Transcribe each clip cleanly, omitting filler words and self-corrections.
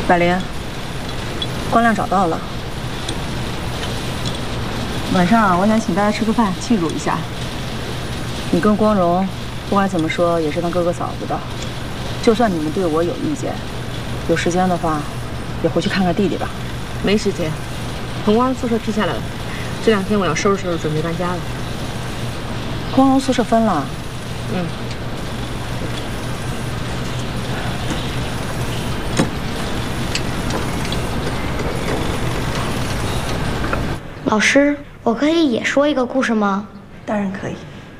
百灵，光亮找到了。晚上我想请大家吃个饭，庆祝一下。你跟光荣，不管怎么说也是当哥哥嫂子的，就算你们对我有意见，有时间的话，也回去看看弟弟吧。 没时间，红光宿舍批下来了，这2天我要收拾收拾，准备搬家了。 光荣宿舍分了。 嗯。 老师，我可以也说一个故事吗？ 当然可以。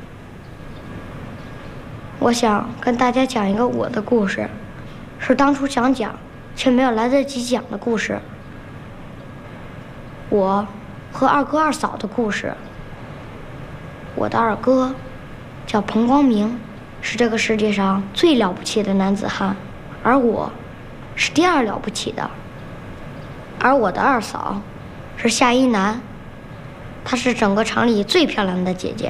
我想跟大家讲一个我的故事，是当初想讲却没有来得及讲的故事。我和二哥二嫂的故事。我的二哥叫彭光明，是这个世界上最了不起的男子汉，而我是第2了不起的。而我的二嫂是夏一楠。 她是整个厂里最漂亮的姐姐。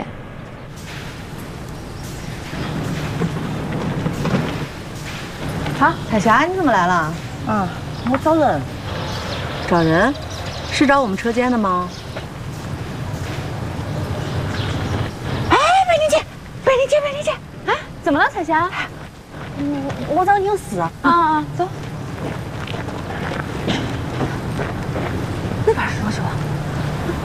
好，彩霞，你怎么来了？啊，我找人。找人？是找我们车间的吗？ 哎，美玲姐，美玲姐，美玲姐，啊，怎么了，彩霞？ 我找你有事啊。 走。